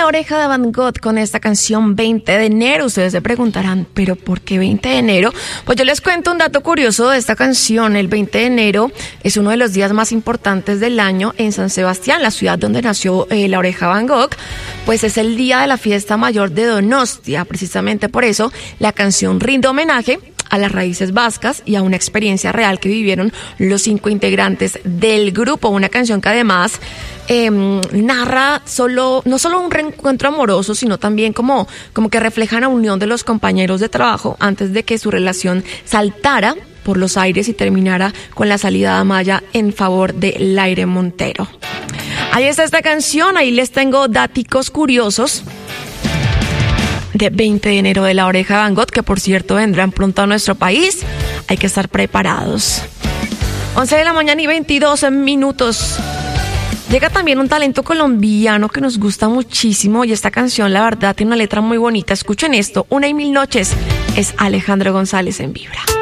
Oreja de Van Gogh con esta canción 20 de enero. Ustedes se preguntarán, ¿pero por qué 20 de enero? Pues yo les cuento un dato curioso de esta canción. El 20 de enero es uno de los días más importantes del año en San Sebastián, la ciudad donde nació La Oreja de Van Gogh. Pues es el día de la fiesta mayor de Donostia. Precisamente por eso la canción rinde homenaje a las raíces vascas y a una experiencia real que vivieron los 5 integrantes del grupo. Una canción que además narra no solo un reencuentro amoroso, sino también como que refleja la unión de los compañeros de trabajo antes de que su relación saltara por los aires y terminara con la salida de Amaya en favor de Laire Montero. Ahí está esta canción, ahí les tengo daticos curiosos de 20 de enero de La Oreja de Van Gogh, que por cierto vendrán pronto a nuestro país. Hay que estar preparados. 11 de la mañana y 22 minutos. Llega también un talento colombiano que nos gusta muchísimo y esta canción, la verdad, tiene una letra muy bonita. Escuchen esto, 1 y 1000 noches. Es Alejandro González en Vibra.